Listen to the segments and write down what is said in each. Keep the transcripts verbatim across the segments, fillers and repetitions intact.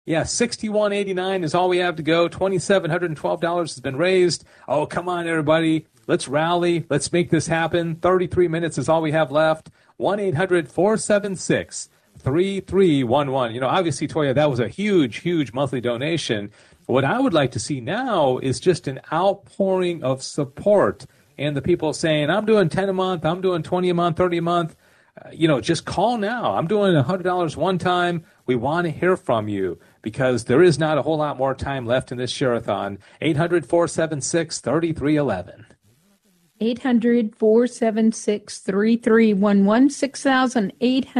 Yeah, sixty-one eighty-nine is all we have to go. two thousand seven hundred twelve dollars has been raised. Oh, come on, everybody. Let's rally. Let's make this happen. thirty-three minutes is all we have left. one eight hundred four seven six three three one one. You know, obviously, Toya, that was a huge, huge monthly donation. What I would like to see now is just an outpouring of support. And the people saying, I'm doing ten a month, I'm doing twenty a month, thirty a month. Uh, you know, just call now. I'm doing one hundred dollars one time. We want to hear from you because there is not a whole lot more time left in this share-a-thon. eight hundred four seven six three three one one. eight hundred four seven six three three one one. six thousand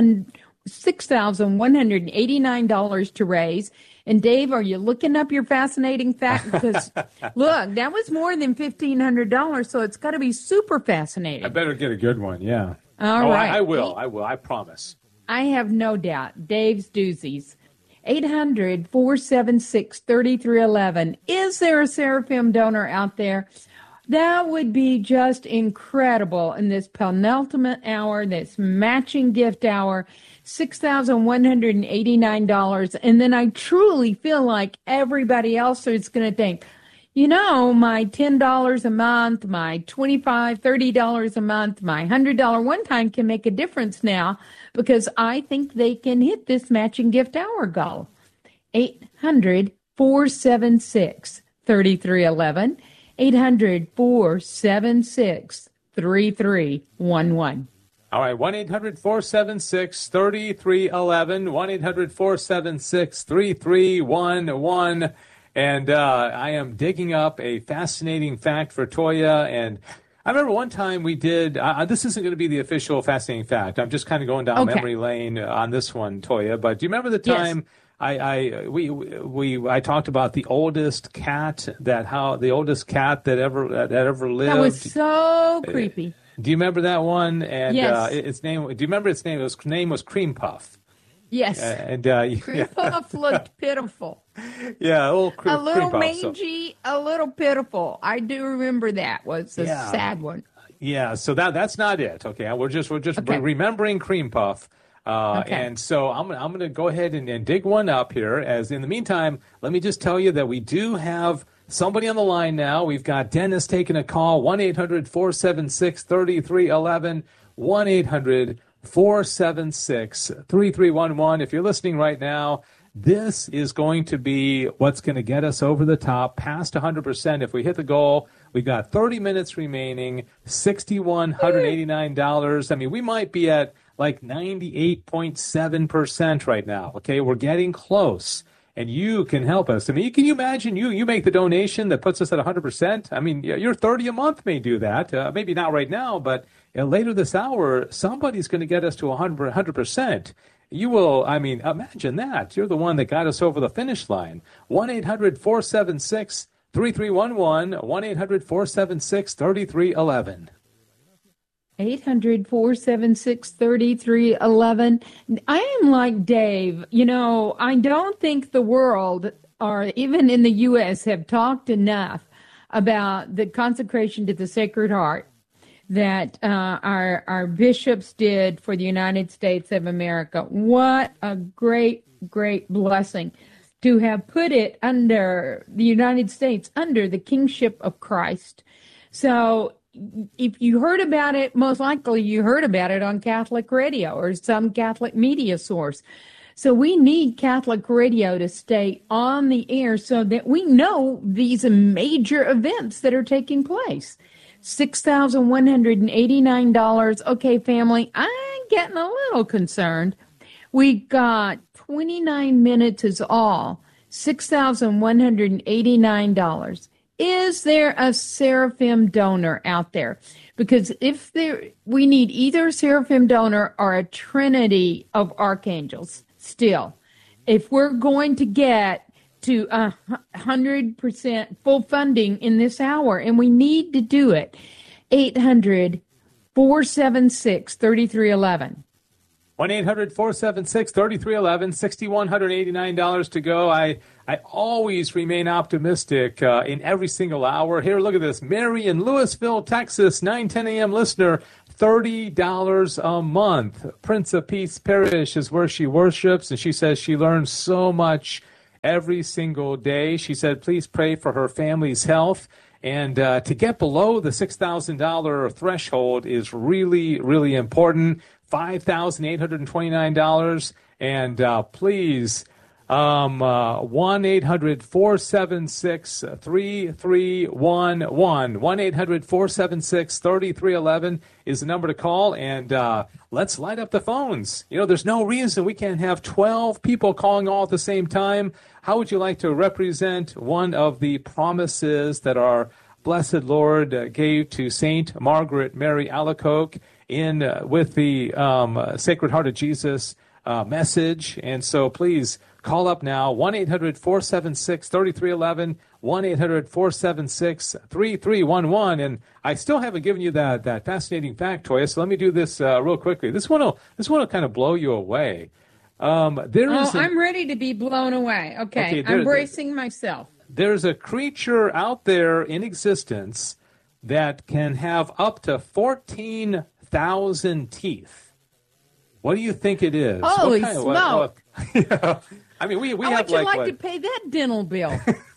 one hundred eighty-nine dollars to raise. And Dave, are you looking up your fascinating fact? Because, look, that was more than fifteen hundred dollars, so it's got to be super fascinating. I better get a good one, yeah. All oh, right. I, I will, I will, I promise. I have no doubt. Dave's doozies. eight hundred four seven six three three one one. Is there a Seraphim donor out there? That would be just incredible in this penultimate hour, this matching gift hour, six thousand one hundred eighty-nine dollars. And then I truly feel like everybody else is going to think, you know, my ten dollars a month, my twenty-five dollars, thirty dollars a month, my one hundred dollars one time can make a difference now because I think they can hit this matching gift hour goal. eight hundred four seven six three three one one. eight hundred four seven six three three one one. All right, one eight hundred four seven six three three one one, one eight hundred four seven six three three one one. And uh, I am digging up a fascinating fact for Toya. And I remember one time we did, uh, this isn't going to be the official fascinating fact. I'm just kind of going down okay. memory lane on this one, Toya. But do you remember the time yes. I, I we we I talked about the oldest cat that how the oldest cat that ever that ever lived? That was so creepy. Do you remember that one? And yes. uh, its name. Do you remember its name? Its name was Cream Puff. Yes. Uh, and uh, Cream yeah. Puff looked pitiful. Yeah, a little, cre- a little cream puff, mangy, so. a little pitiful. I do remember that was a yeah. sad one. Yeah. So that that's not it. Okay. We're just we're just okay. remembering Cream Puff. Uh, okay. And so I'm I'm going to go ahead and, and dig one up here. As in the meantime, let me just tell you that we do have somebody on the line now. We've got Dennis taking a call. one eight hundred four seven six three three one one. one eight hundred four seven six three three one one. If you're listening right now, this is going to be what's going to get us over the top, past one hundred percent. If we hit the goal, we've got thirty minutes remaining, six thousand one hundred eighty-nine dollars. I mean, we might be at like ninety-eight point seven percent right now. Okay, we're getting close, and you can help us. I mean, can you imagine you you make the donation that puts us at one hundred percent? I mean, your thirty a month may do that. Uh, maybe not right now, but uh, later this hour, somebody's going to get us to one hundred percent. You will, I mean, imagine that. You're the one that got us over the finish line. one eight hundred four seven six three three one one, one eight hundred four seven six three three one one. eight hundred four seven six three three one one. I am like Dave. You know, I don't think the world, or even in the U S, have talked enough about the consecration to the Sacred Heart that uh, our our bishops did for the United States of America. What a great, great blessing to have put it under the United States, under the kingship of Christ. So if you heard about it, most likely you heard about it on Catholic radio or some Catholic media source. So we need Catholic radio to stay on the air so that we know these major events that are taking place. six thousand one hundred eighty-nine dollars. Okay, family, I'm getting a little concerned. We got twenty-nine minutes is all. six thousand one hundred eighty-nine dollars. Is there a Seraphim donor out there? Because if there, we need either a Seraphim donor or a trinity of archangels still. If we're going to get to one hundred percent full funding in this hour, and we need to do it, eight hundred four seven six three three one one. one eight hundred four seven six three three one one, six thousand one hundred eighty-nine dollars to go. I, I always remain optimistic uh, in every single hour. Here, look at this. Mary in Louisville, Texas, nine ten a.m. listener, thirty dollars a month. Prince of Peace Parish is where she worships, and she says she learns so much every single day. She said, please pray for her family's health. And uh, to get below the six thousand dollars threshold is really, really important. five thousand eight hundred twenty-nine dollars. And uh, please, um, uh, one eight hundred four seven six three three one one. one eight hundred four seven six three three one one is the number to call. And uh, let's light up the phones. You know, there's no reason we can't have twelve people calling all at the same time. How would you like to represent one of the promises that our blessed Lord uh, gave to Saint Margaret Mary Alacoque in uh, with the um, uh, Sacred Heart of Jesus uh, message? And so please call up now, one eight hundred four seven six three three one one, one eight hundred four seven six three three one one. And I still haven't given you that, that fascinating fact, Toya, so let me do this uh, real quickly. This one will this one will kind of blow you away. Um, there oh, is I'm ready to be blown away. Okay, okay there, I'm bracing there, myself. There's a creature out there in existence that can have up to fourteen thousand teeth. What do you think it is? Holy kind of, smoke! What, what, yeah. I mean, we we How have would you like, like what, to pay that dental bill?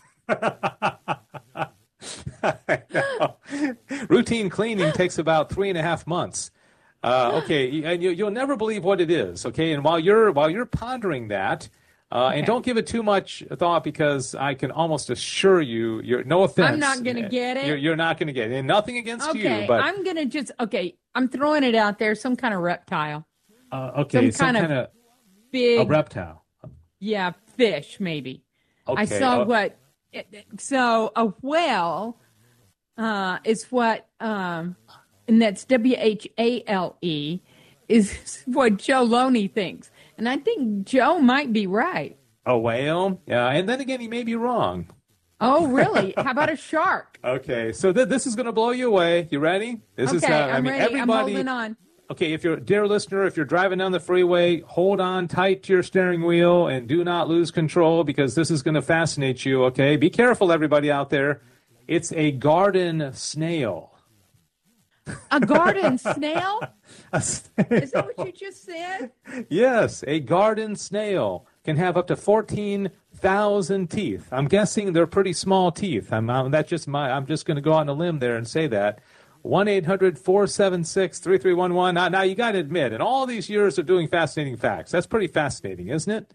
Routine cleaning takes about three and a half months. Uh, okay, and you, you'll never believe what it is. Okay, and while you're while you're pondering that, uh, okay. and don't give it too much thought, because I can almost assure you, you're no offense. I'm not going to get it. You're, you're not going to get it. And nothing against okay, you, but I'm going to just okay. I'm throwing it out there. Some kind of reptile. Uh, okay, some, some kind, kind of big a reptile. Yeah, fish maybe. Okay. I saw uh, what. So a whale uh, is what. Um, And that's W H A L E, is what Joe Loney thinks. And I think Joe might be right. A whale? Yeah, and then again, he may be wrong. Oh, really? How about a shark? Okay, so th- this is going to blow you away. You ready? This okay, is, uh, I'm I mean, ready. Everybody, I'm holding on. Okay, if you're, dear listener, if you're driving down the freeway, hold on tight to your steering wheel and do not lose control, because this is going to fascinate you, okay? Be careful, everybody out there. It's a garden snail. A garden snail? A snail? Is that what you just said? Yes, a garden snail can have up to fourteen thousand teeth. I'm guessing they're pretty small teeth. I'm, I'm that's just my. I'm just going to go out on a limb there and say that. one eight hundred four seven six three three one one. Now, now you got to admit, in all these years of doing fascinating facts, that's pretty fascinating, isn't it?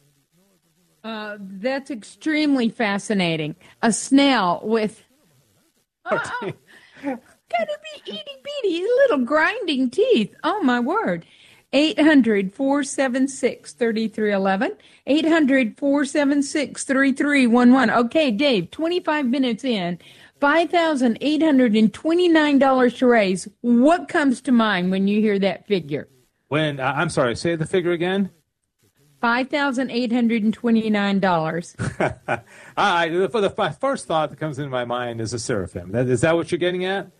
Uh, that's extremely fascinating. A snail with. Oh, gotta be itty bitty little grinding teeth. Oh my word. eight hundred four seven six three three one one. eight hundred four seven six three three one one. Okay, Dave, twenty-five minutes in, five thousand eight hundred twenty-nine dollars to raise. What comes to mind when you hear that figure? When, uh, I'm sorry, say the figure again. five thousand eight hundred twenty-nine dollars. I, for the first thought that comes into my mind is a seraphim. That, is that what you're getting at?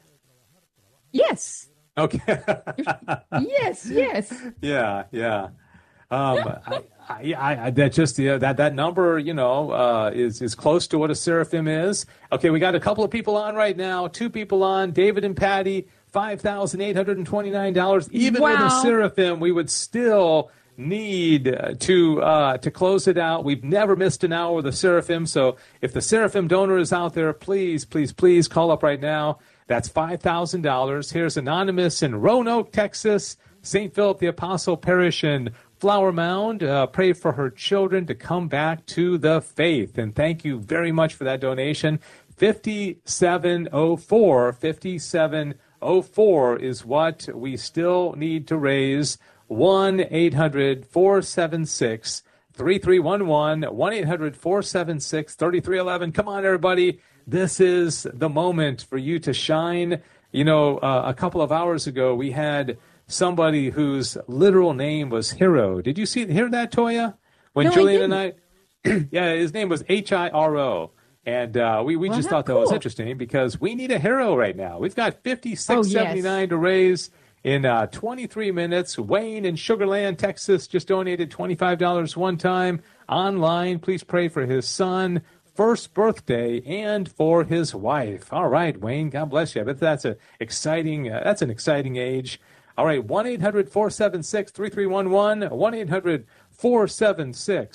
Yes. Okay. yes, yes. Yeah, yeah. Um, I, I, I, that just uh, that that number, you know, uh, is is close to what a seraphim is. Okay, we got a couple of people on right now. Two people on. David and Patty. Five thousand eight hundred and twenty nine dollars. Even wow. with a seraphim, we would still need to uh, to close it out. We've never missed an hour with a seraphim. So if the seraphim donor is out there, please, please, please call up right now. That's five thousand dollars. Here's Anonymous in Roanoke, Texas, Saint Philip the Apostle Parish in Flower Mound. Uh, pray for her children to come back to the faith. And thank you very much for that donation. fifty-seven oh four. fifty-seven oh four is what we still need to raise. one eight hundred four seven six three three one one. one eight hundred four seven six three three one one. Come on, everybody. This is the moment for you to shine. You know, uh, a couple of hours ago, we had somebody whose literal name was Hiro. Did you see hear that, Toya? When no, Julian I and I, yeah, his name was H I R O. And uh, we, we well, just thought cool. that was interesting because we need a hero right now. We've got fifty-six seventy-nine oh, yes. to raise in uh, twenty-three minutes. Wayne in Sugar Land, Texas, just donated twenty-five dollars one time online. Please pray for his son. First birthday and for his wife. All right, Wayne, God bless you. I bet that's a exciting. Uh, that's an exciting age. All right, one eight hundred four seven six three three one one. one eight hundred four seven six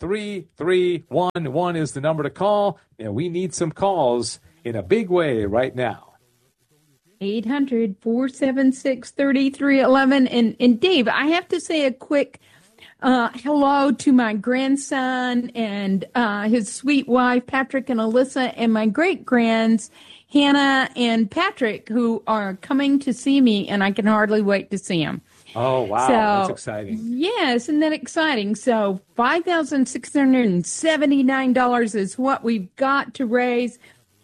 three three one one is the number to call. And we need some calls in a big way right now. eight hundred, four seven six, three three one one. And, and Dave, I have to say a quick uh, hello to my grandson and uh, his sweet wife, Patrick and Alyssa, and my great-grands, Hannah and Patrick, who are coming to see me, and I can hardly wait to see them. Oh, wow. So, that's exciting. Yes, isn't that exciting? So five thousand six hundred seventy-nine dollars is what we've got to raise.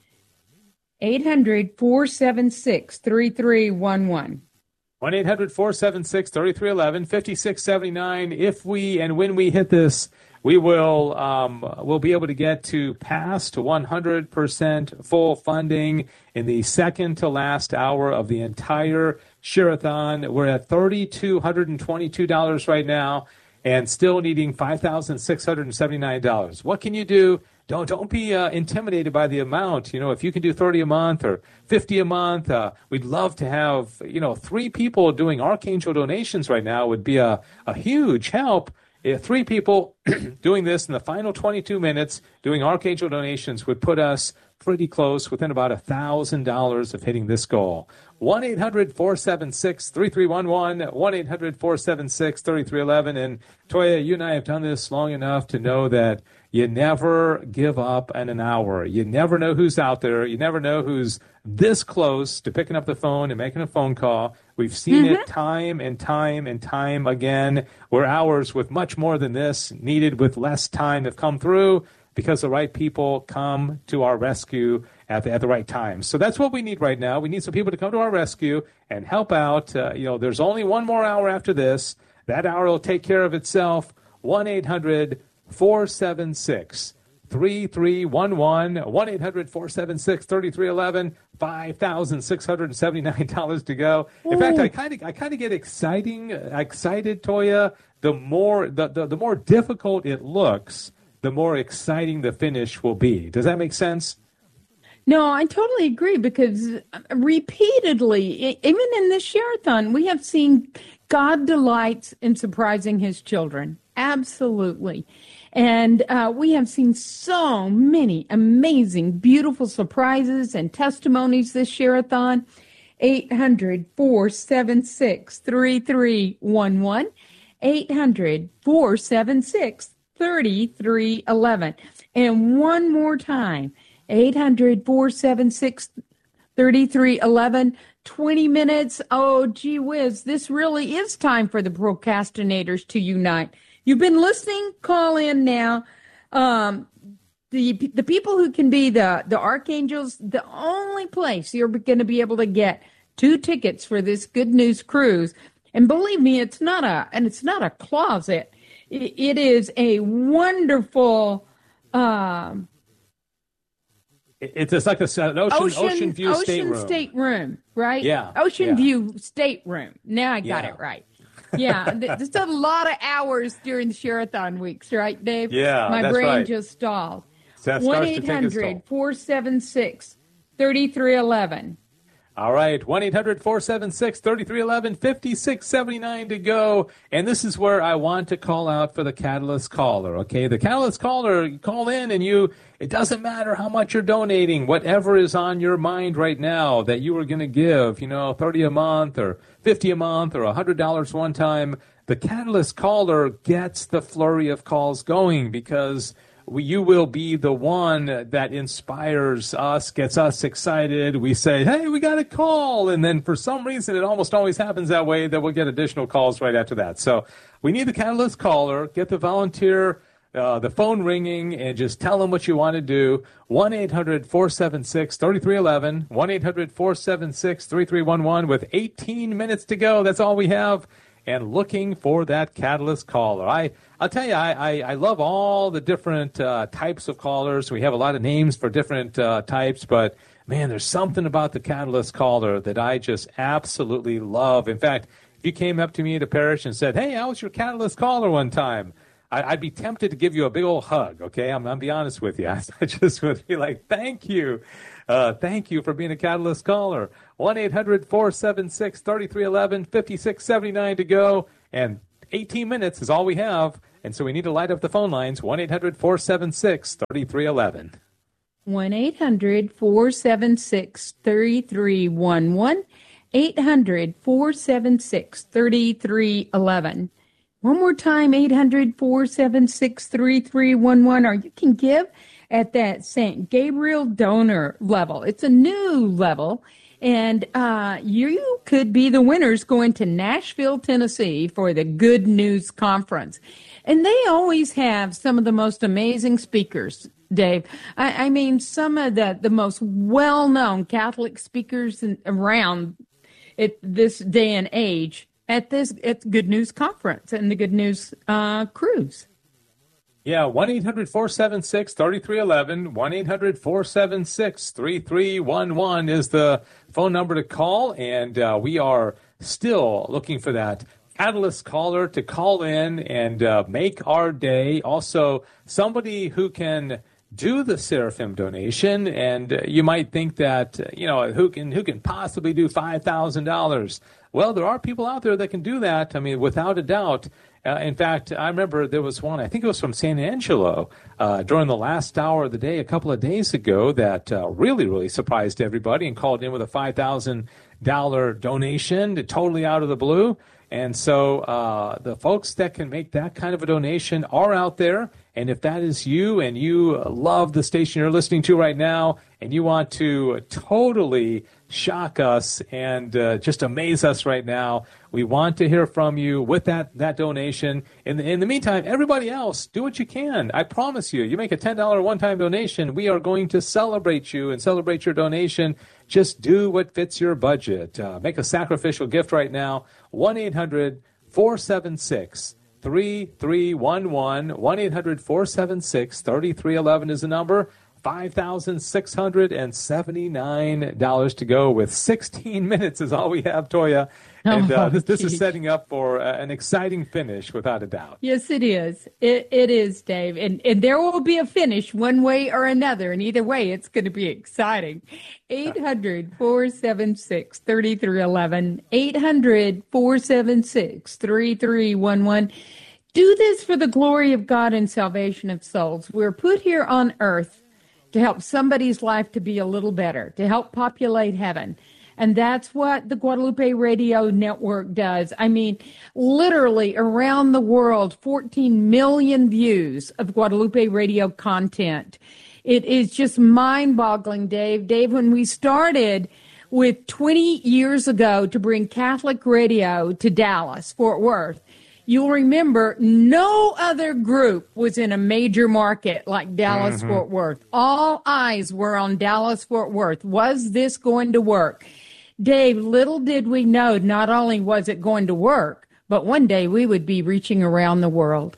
eight hundred, four seven six, three three one one. one eight hundred, four seven six, three three one one, five six seven nine. If we and when we hit this, we will um, we'll be able to get to past one hundred percent full funding in the second to last hour of the entire Share-a-thon. We're at three thousand two hundred twenty-two dollars right now and still needing five thousand six hundred seventy-nine dollars. What can you do? Don't don't be uh, intimidated by the amount. You know, if you can do thirty a month or fifty a month, uh, we'd love to have, you know, three people doing Archangel donations right now would be a, a huge help. If three people doing this in the final twenty-two minutes, doing Archangel donations would put us pretty close, within about one thousand dollars of hitting this goal. one eight hundred, four seven six, three three one one, one eight hundred, four seven six, three three one one. And Toya, you and I have done this long enough to know that you never give up in an hour. You never know who's out there. You never know who's this close to picking up the phone and making a phone call. We've seen mm-hmm. it time and time and time again, where hours with much more than this, needed with less time, have come through because the right people come to our rescue at the, at the right time. So that's what we need right now. We need some people to come to our rescue and help out. Uh, you know, there's only one more hour after this. That hour will take care of itself. one eight hundred, four seven six, three three one one, one eight hundred, four seven six, three three one one, five thousand six hundred seventy-nine dollars to go. In Ooh. fact, I kind of I kind of get exciting excited, Toya. The more the, the the more difficult it looks, the more exciting the finish will be. Does that make sense? No, I totally agree, because repeatedly, even in this Share-a-thon, we have seen God delights in surprising his children. Absolutely. And uh, we have seen so many amazing, beautiful surprises and testimonies this Share-a-thon. eight hundred, four seven six, three three one one. eight hundred, four seven six, three three one one. And one more time, eight hundred, four seven six, three three one one. twenty minutes. Oh, gee whiz. This really is time for the procrastinators to unite. You've been listening. Call in now. Um, the the people who can be the, the archangels, the only place you're going to be able to get two tickets for this Good News Cruise. And believe me, it's not a and it's not a closet. It, it is a wonderful. Um, It's, it's like a, an ocean, ocean, ocean view ocean stateroom. stateroom, right? Yeah. Ocean yeah. view stateroom. Now I got yeah. it right. Yeah. There's a lot of hours during the Share-a-thon weeks, right, Dave? Yeah, My that's brain right. just stalled. So one eight hundred, four seven six, three three one one. All right, one eight hundred, four seven six, three three one one, five six seven nine to go. And this is where I want to call out for the Catalyst caller, okay? The Catalyst caller, you call in and you, it doesn't matter how much you're donating, whatever is on your mind right now that you are going to give, you know, thirty a month or fifty a month or one hundred dollars one time. The Catalyst caller gets the flurry of calls going, because you will be the one that inspires us, gets us excited. We say, hey, we got a call. And then for some reason, it almost always happens that way, that we'll get additional calls right after that. So we need the Catalyst caller. Get the volunteer, uh, the phone ringing, and just tell them what you want to do. one eight hundred, four seven six, three three one one. one eight hundred, four seven six, three three one one with eighteen minutes to go. That's all we have. And looking for that Catalyst caller. I, I'll tell you, I, I, I love all the different uh, types of callers. We have a lot of names for different uh, types, but, man, there's something about the Catalyst caller that I just absolutely love. In fact, if you came up to me at a parish and said, hey, I was your Catalyst caller one time, I, I'd be tempted to give you a big old hug, okay? I'm, I'm be honest with you. I, I just would be like, thank you. Uh, thank you for being a Catalyst caller. one eight hundred, four seven six, three three one one, five six seven nine to go. And eighteen minutes is all we have. And so we need to light up the phone lines, one eight hundred four seven six three three one one. one eight hundred four seven six three three one one. eight hundred four seven six three three one one. One more time, eight hundred four seven six three three one one, or you can give at that Saint Gabriel donor level. It's a new level, and uh, you could be the winners going to Nashville, Tennessee for the Good News Conference. And they always have some of the most amazing speakers, Dave. I, I mean, some of the, the most well-known Catholic speakers in, around at this day and age at this at Good News Conference and the Good News uh, Cruise. Yeah, one eight hundred four seven six three three one one, one eight hundred four seven six three three one one is the phone number to call, and uh, we are still looking for that Catalyst caller to call in and uh, make our day. Also, somebody who can do the Seraphim donation, and uh, you might think that, uh, you know, who can who can possibly do five thousand dollars? Well, there are people out there that can do that, I mean, without a doubt. Uh, in fact, I remember there was one, I think it was from San Angelo, uh, during the last hour of the day a couple of days ago that uh, really, really surprised everybody and called in with a five thousand dollars donation, totally out of the blue. And so uh, the folks that can make that kind of a donation are out there. And if that is you and you love the station you're listening to right now and you want to totally shock us and uh, just amaze us right now, we want to hear from you with that, that donation. In the, in the meantime, everybody else, do what you can. I promise you, you make a ten dollars one-time donation, we are going to celebrate you and celebrate your donation. Just do what fits your budget. Uh, make a sacrificial gift right now. one eight hundred four seven six three three one one. one eight hundred four seven six three three one one is the number. five thousand six hundred seventy-nine dollars to go with sixteen minutes is all we have, Toya. And uh, this, this is setting up for uh, an exciting finish, without a doubt. Yes, it is. It, it is, Dave. And, and there will be a finish one way or another. And either way, it's going to be exciting. eight hundred four seven six three three one one. eight hundred four seven six three three one one. Do this for the glory of God and salvation of souls. We're put here on earth to help somebody's life to be a little better, to help populate heaven. And that's what the Guadalupe Radio Network does. I mean, literally around the world, fourteen million views of Guadalupe Radio content. It is just mind-boggling, Dave. Dave, when we started with twenty years ago to bring Catholic radio to Dallas, Fort Worth, you'll remember no other group was in a major market like Dallas, mm-hmm. Fort Worth. All eyes were on Dallas, Fort Worth. Was this going to work? Dave, little did we know, not only was it going to work, but one day we would be reaching around the world.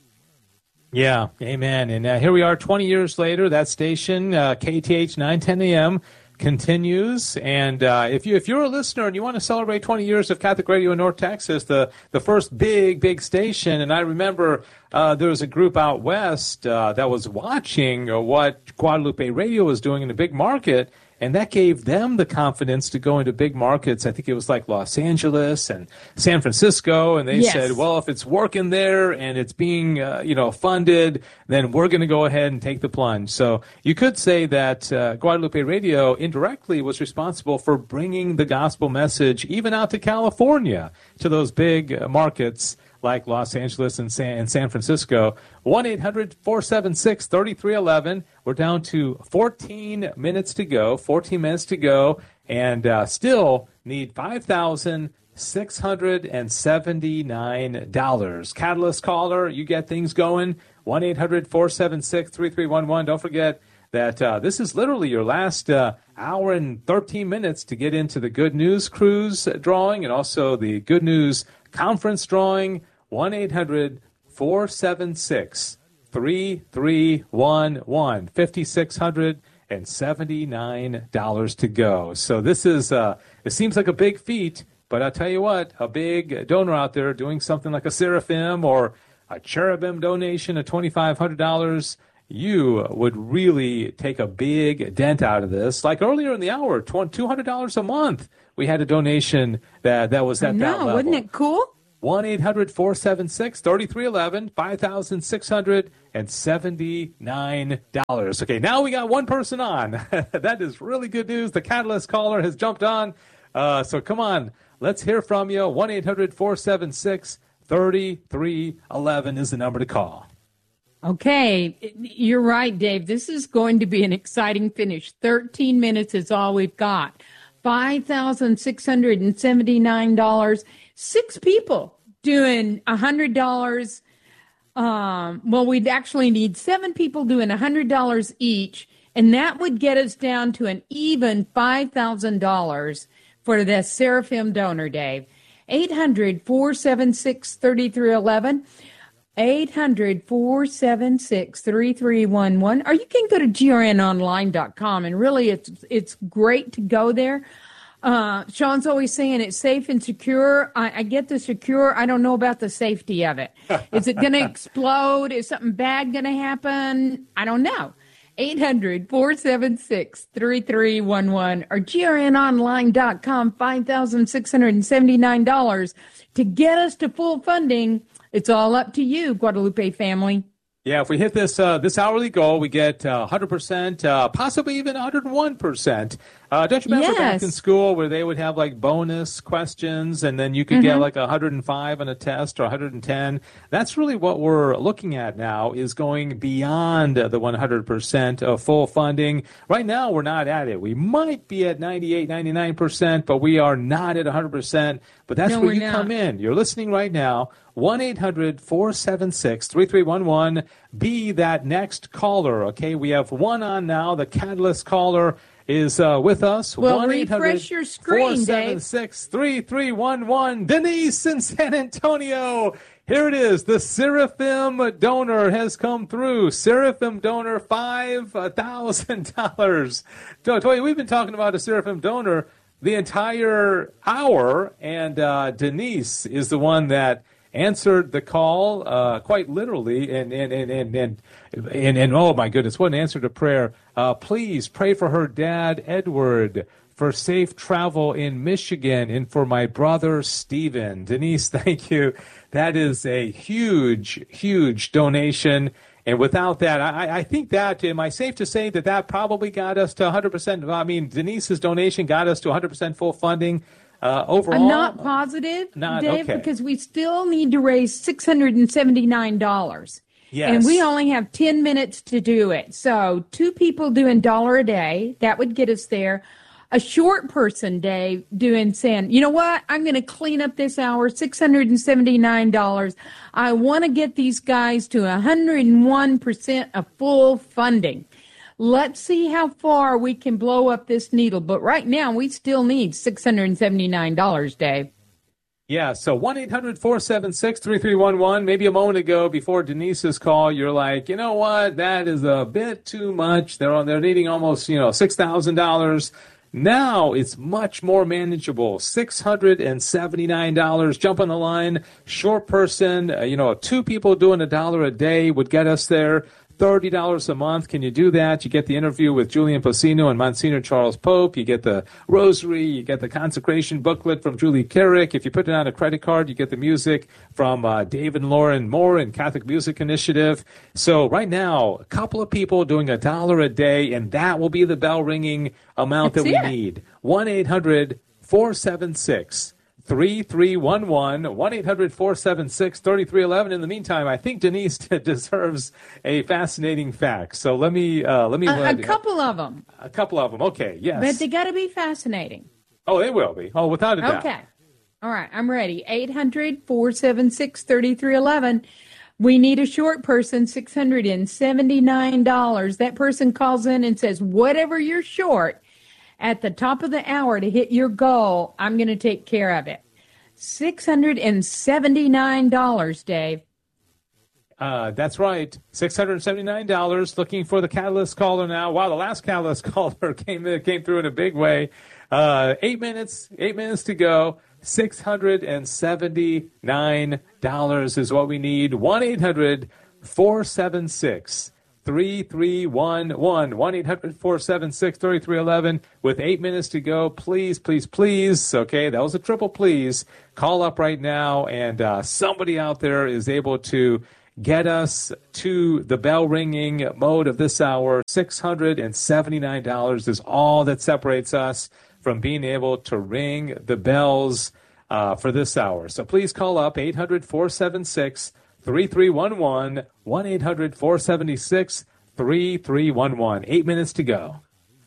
Yeah, amen. And uh, here we are twenty years later. That station, uh, K T H nine ten A M, continues. And uh, if you if you're a listener and you want to celebrate twenty years of Catholic Radio in North Texas, the the first big big station, and I remember uh, there was a group out west uh, that was watching uh, what Guadalupe Radio was doing in the big market, and that gave them the confidence to go into big markets. I think it was like Los Angeles and San Francisco, and they yes. said, well, if it's working there and it's being uh, you know funded, then we're going to go ahead and take the plunge. So you could say that uh, Guadalupe Radio indirectly was responsible for bringing the gospel message even out to California, to those big uh, markets like Los Angeles and San, and San Francisco. one eight hundred four seven six three three one one. We're down to fourteen minutes to go, fourteen minutes to go, and uh, still need five thousand six hundred seventy-nine dollars. Catalyst caller, you get things going, one eight hundred four seven six three three one one. Don't forget that uh, this is literally your last uh, hour and thirteen minutes to get into the Good News Cruise drawing and also the Good News Conference drawing. one eight hundred four seven six three three one one. five thousand six hundred seventy-nine dollars to go. So this is, uh, it seems like a big feat, but I'll tell you what, a big donor out there doing something like a Seraphim or a Cherubim donation of two thousand five hundred dollars, you would really take a big dent out of this. Like earlier in the hour, two hundred dollars a month, we had a donation that, that was at no, that level. Wasn't it cool? one eight hundred four seven six three three one one, five thousand six hundred seventy-nine dollars. Okay, now we got one person on. That is really good news. The Catalyst caller has jumped on. Uh, so come on, let's hear from you. one eight hundred four seven six three three one one is the number to call. Okay, you're right, Dave. This is going to be an exciting finish. thirteen minutes is all we've got. five thousand six hundred seventy-nine dollars. Six people doing one hundred dollars. Um, well, we'd actually need seven people doing one hundred dollars each, and that would get us down to an even five thousand dollars for the Seraphim donor, Dave. eight hundred four seven six three three one one. eight hundred four seven six three three one one. Or you can go to G R N online dot com, and really it's it's great to go there. Uh, Sean's always saying it's safe and secure. I, I get the secure. I don't know about the safety of it. Is it going to explode? Is something bad going to happen? I don't know. eight hundred four seven six three three one one or G R N online dot com, five thousand six hundred seventy-nine dollars to get us to full funding. It's all up to you, Guadalupe family. Yeah, if we hit this uh, this hourly goal, we get uh, one hundred percent, uh, possibly even one hundred one percent. Uh, don't you remember yes. back in school where they would have like bonus questions and then you could mm-hmm. get like one hundred five on a test or one hundred ten? That's really what we're looking at now, is going beyond the one hundred percent of full funding. Right now, we're not at it. We might be at ninety-eight, ninety-nine percent, but we are not at one hundred percent. But that's no, where you not. come in. You're listening right now. one eight hundred four seven six three three one one. Be that next caller, okay? We have one on now. The Catalyst caller is uh, with us. Well, refresh your screen, four seven six three three one one. Denise in San Antonio. Here it is. The Seraphim donor has come through. Seraphim donor, five thousand dollars. Toya, we've been talking about a Seraphim donor the entire hour, and uh, Denise is the one that answered the call, uh, quite literally, and and and and and, and, and oh my goodness, what an answer to prayer! Uh, please pray for her dad, Edward, for safe travel in Michigan, and for my brother Stephen. Denise, thank you. That is a huge, huge donation. And without that, I, I think that, am I safe to say that that probably got us to one hundred percent? I mean, Denise's donation got us to one hundred percent full funding. Uh, overall, I'm not positive, not, Dave, okay. because we still need to raise six hundred seventy-nine dollars. Yes. And we only have ten minutes to do it. So two people doing a dollar a day, that would get us there. A short person, Dave, doing saying, you know what, I'm going to clean up this hour, six hundred seventy-nine dollars. I want to get these guys to one hundred one percent of full funding. Let's see how far we can blow up this needle. But right now, we still need six hundred seventy-nine dollars, Dave. Yeah, so one eight hundred four seven six three three one one. Maybe a moment ago before Denise's call, you're like, you know what, that is a bit too much. They're on, they're needing almost, you know, six thousand dollars. Now it's much more manageable. six hundred seventy-nine dollars. Jump on the line. Short person, uh, you know, two people doing a dollar a day would get us there. thirty dollars a month. Can you do that? You get the interview with Julian Pacino and Monsignor Charles Pope. You get the rosary. You get the consecration booklet from Julie Carrick. If you put it on a credit card, you get the music from uh, Dave and Lauren Moore and Catholic Music Initiative. So right now, a couple of people doing a dollar a day, and that will be the bell ringing amount That's that we it. need. one eight hundred four seven six three three one one, one eight hundred four seven six three three one one. In the meantime, I think Denise deserves a fascinating fact. So let me uh, let me A, let, a couple of them. a couple of them. Okay, yes. But they got to be fascinating. Oh, they will be. Oh, without a doubt. Okay. All right, I'm ready. eight hundred four seven six three three one one. We need a short person, six hundred seventy-nine dollars. That person calls in and says, whatever you're short, at the top of the hour to hit your goal, I'm going to take care of it. six hundred seventy-nine dollars, Dave. Uh, that's right. six hundred seventy-nine dollars. Looking for the Catalyst caller now. Wow, the last Catalyst caller came in, came through in a big way. Uh, eight minutes, eight minutes to go. six hundred seventy-nine dollars is what we need. one eight hundred four seven six three three one one, one eight hundred four seven six three three one one. With eight minutes to go, please, please, please, okay, that was a triple please. Call up right now, and uh, somebody out there is able to get us to the bell ringing mode of this hour. six hundred seventy-nine dollars is all that separates us from being able to ring the bells uh, for this hour. So please call up eight hundred four seven six three three one one, one eight hundred four seven six three three one one. Eight minutes to go.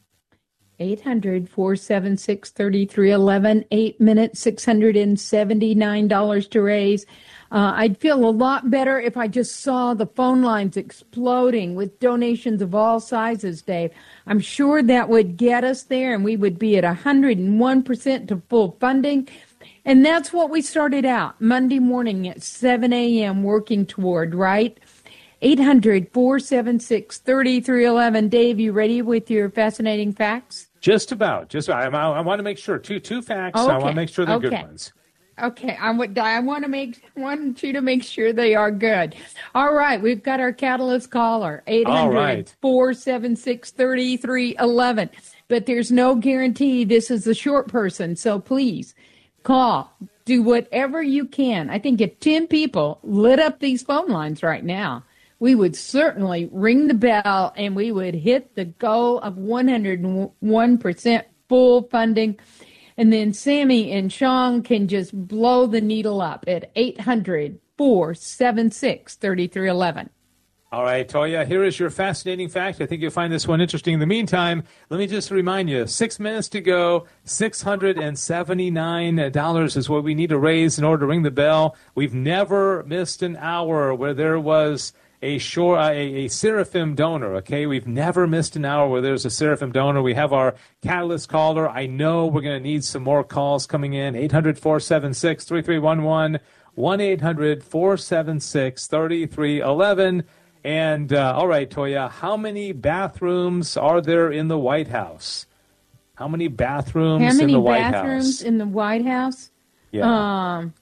eight hundred four seven six three three one one. Eight minutes, six hundred seventy-nine dollars to raise. Uh, I'd feel a lot better if I just saw the phone lines exploding with donations of all sizes, Dave. I'm sure that would get us there, and we would be at one hundred one percent to full funding. And that's what we started out Monday morning at seven a.m. working toward, right? eight hundred four seven six three three one one. Dave, you ready with your fascinating facts? Just about. Just I, I, I want to make sure. Two two facts. Okay. I want to make sure they're okay. Good ones. Okay, I would. I want to make want you to make sure they are good. All right, we've got our catalyst caller, eight hundred four seven six three three one one. But there's no guarantee this is the short person, so please call. Do whatever you can. I think if ten people lit up these phone lines right now, we would certainly ring the bell and we would hit the goal of one hundred one percent full funding. And then Sammy and Sean can just blow the needle up at eight hundred four seven six three three one one. All right, Toya, here is your fascinating fact. I think you'll find this one interesting. In the meantime, let me just remind you, six minutes to go, six hundred seventy-nine dollars is what we need to raise in order to ring the bell. We've never missed an hour where there was a shore, a, a Seraphim donor, okay? We've never missed an hour where there's a Seraphim donor. We have our catalyst caller. I know we're going to need some more calls coming in. eight hundred four seven six three three one one, one eight hundred four seven six three three one one. And, uh, all right, Toya, how many bathrooms are there in the White House? How many bathrooms how many in the White House? How many bathrooms in the White House? Yeah. Um,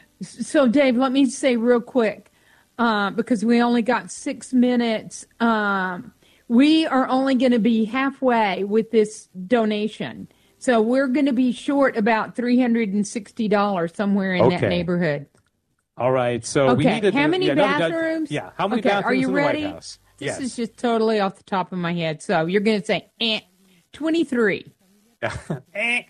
so, Dave, let me say real quick. Uh, because we only got six minutes. Um, we are only going to be halfway with this donation. So we're going to be short about three hundred sixty dollars somewhere in okay. that neighborhood. All right. So okay. we need to How many yeah, bathrooms? No, yeah. How many okay. bathrooms Are you in ready? the White House? This yes. is just totally off the top of my head. So you're going to say eh, twenty-three. eh.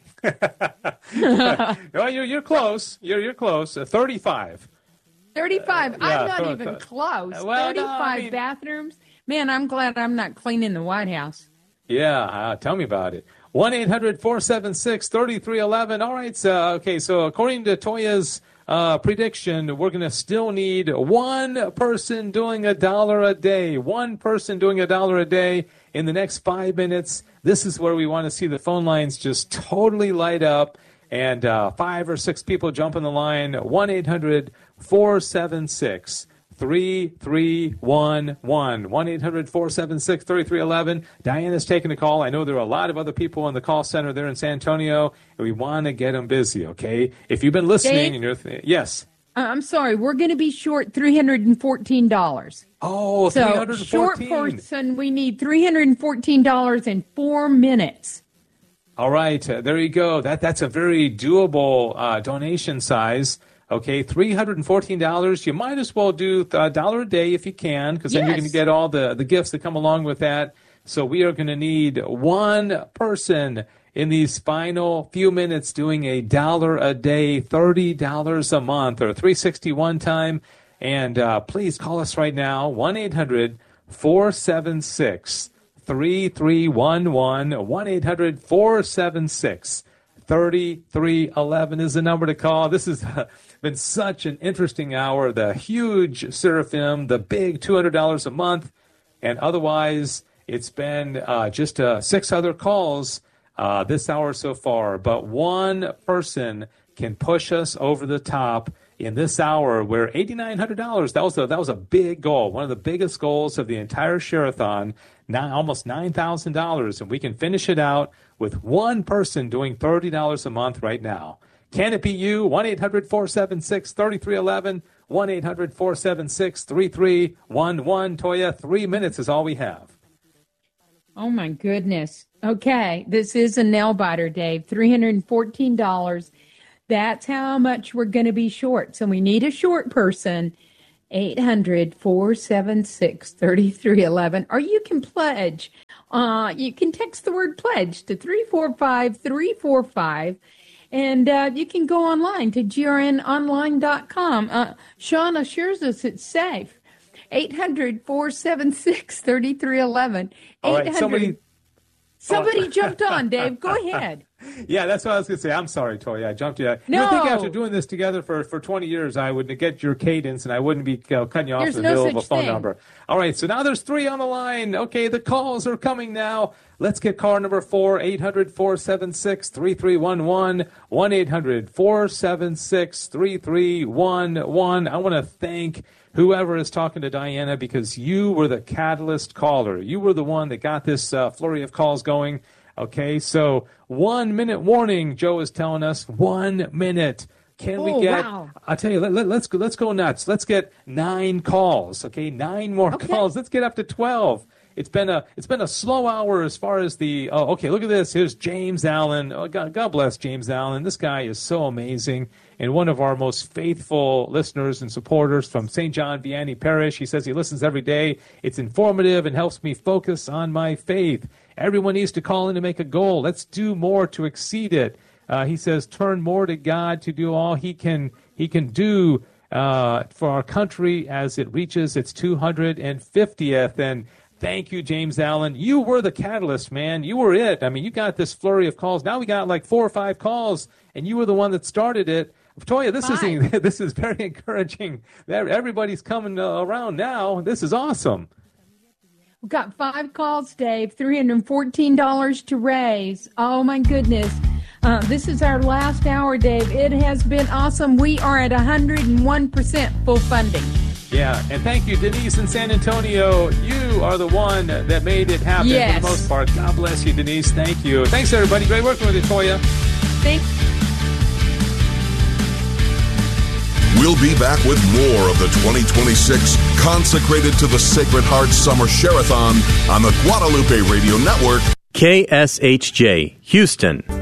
no, you're, you're close. You're, you're close. Uh, thirty-five. thirty-five. Uh, yeah, I'm not th- even th- close. Well, thirty-five no, I mean, bathrooms. Man, I'm glad I'm not cleaning the White House. Yeah, uh, tell me about it. one eight hundred four seven six three three one one. All right, so, okay, so according to Toya's uh, prediction, we're going to still need one person doing a dollar a day. One person doing a dollar a day in the next five minutes. This is where we want to see the phone lines just totally light up. And uh, five or six people jump on the line, one eight hundred four seven six three three one one, one eight hundred four seven six three three one one. Diana's taking the call. I know there are a lot of other people in the call center there in San Antonio, and we want to get them busy, okay? If you've been listening Dave? and you're... Th- yes. Uh, I'm sorry, we're going to be short three hundred fourteen dollars. Oh, so three hundred fourteen. Short person, we need three hundred fourteen dollars in four minutes. All right, uh, there you go. That That's a very doable uh, donation size. Okay, three hundred fourteen dollars. You might as well do a dollar a day if you can, because then yes. you're going to get all the, the gifts that come along with that. So we are going to need one person in these final few minutes doing a dollar a day, thirty dollars a month, or three hundred sixty-one time. And uh, please call us right now, one eight hundred four seven six three three one one, one eight hundred four seven six three three one one is the number to call. This has uh, been such an interesting hour. The huge Seraphim, the big two hundred dollars a month, and otherwise it's been uh, just uh, six other calls uh, this hour so far. But one person can push us over the top in this hour where eight thousand nine hundred dollars, that was a, that was a big goal, one of the biggest goals of the entire Share-a-thon, now almost nine thousand dollars, and we can finish it out with one person doing thirty dollars a month right now. Can it be you? one eight hundred four seven six three three one one, one eight hundred four seven six three three one one. Toya, three minutes is all we have. Oh, my goodness. Okay, this is a nail biter, Dave. three hundred fourteen dollars. That's how much we're going to be short. So we need a short person. eight hundred four seven six three three one one. Or you can pledge. Uh, you can text the word pledge to three four five three four five. And uh, you can go online to G R N online dot com. Uh, Sean assures us it's safe. eight hundred four seven six three three one one. All right, somebody... Somebody jumped on, Dave. Go ahead. Yeah, that's what I was going to say. I'm sorry, Toya. I jumped you. No. You think after doing this together for, for twenty years, I would get your cadence and I wouldn't be uh, cutting you off There's in the no middle of a phone thing. number. All right, so now there's three on the line. Okay, the calls are coming now. Let's get call number four, eight hundred four seven six three three one one, one eight hundred four seven six three three one one. I want to thank whoever is talking to Diana because you were the catalyst caller. You were the one that got this uh, flurry of calls going. Okay, so one minute warning, Joe is telling us. One minute. Can oh, we get, wow. I'll tell you, let, let, let's, go, let's go nuts. Let's get nine calls, okay? Nine more okay. calls. Let's get up to twelve. It's been a it's been a slow hour as far as the, oh, okay, look at this. Here's James Allen. Oh, God, God bless James Allen. This guy is so amazing and one of our most faithful listeners and supporters from Saint John Vianney Parish. He says he listens every day. It's informative and helps me focus on my faith. Everyone needs to call in to make a goal. Let's do more to exceed it. Uh, he says, turn more to God to do all he can he can do uh, for our country as it reaches its two hundred fiftieth. And thank you, James Allen. You were the catalyst, man. You were it. I mean, you got this flurry of calls. Now we got like four or five calls, and you were the one that started it. Toya, this is this is very encouraging. Everybody's coming around now. This is awesome. We've got five calls, Dave, three hundred fourteen dollars to raise. Oh, my goodness. Uh, this is our last hour, Dave. It has been awesome. We are at one hundred one percent full funding. Yeah, and thank you, Denise in San Antonio. You are the one that made it happen yes. for the most part. God bless you, Denise. Thank you. Thanks, everybody. Great working with you, Toya. Thanks. We'll be back with more of the twenty twenty-six Consecrated to the Sacred Heart Summer Share-a-thon on the Guadalupe Radio Network. K S H J, Houston.